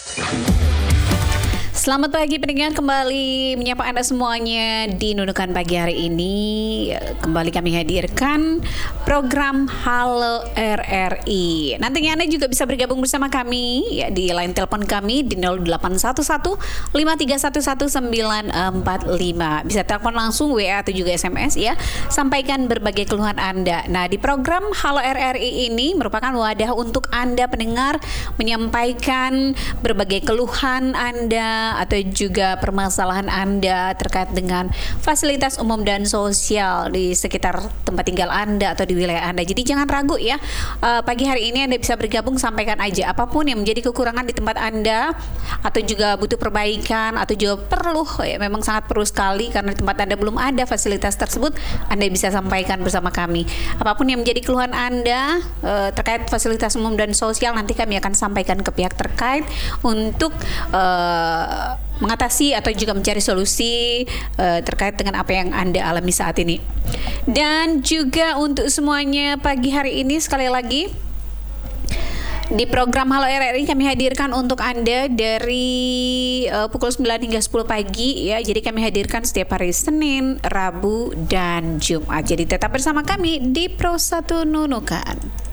Selamat pagi pendengar, kembali menyapa Anda semuanya di Nunukan Pagi hari ini. Kembali kami hadirkan program Halo RRI. Nantinya Anda juga bisa bergabung bersama kami ya, di line telepon kami di 0811 5311945. Bisa telepon langsung, WA atau juga SMS ya. Sampaikan berbagai keluhan Anda. Nah, di program Halo RRI ini merupakan wadah untuk Anda pendengar menyampaikan berbagai keluhan Anda atau juga permasalahan Anda terkait dengan fasilitas umum dan sosial di sekitar tempat tinggal Anda atau di wilayah Anda. Jadi jangan ragu ya, pagi hari ini Anda bisa bergabung, sampaikan aja apapun yang menjadi kekurangan di tempat Anda atau juga butuh perbaikan atau juga perlu, ya memang sangat perlu sekali karena di tempat Anda belum ada fasilitas tersebut. Anda bisa sampaikan bersama kami apapun yang menjadi keluhan Anda terkait fasilitas umum dan sosial. Nanti kami akan sampaikan ke pihak terkait untuk mengatasi atau juga mencari solusi terkait dengan apa yang Anda alami saat ini. Dan juga untuk semuanya pagi hari ini sekali lagi di program Halo RRI kami hadirkan untuk Anda dari pukul 9 hingga 10 pagi ya. Jadi kami hadirkan setiap hari Senin, Rabu, dan Jumat. Jadi tetap bersama kami di Pro 1 Nunukan.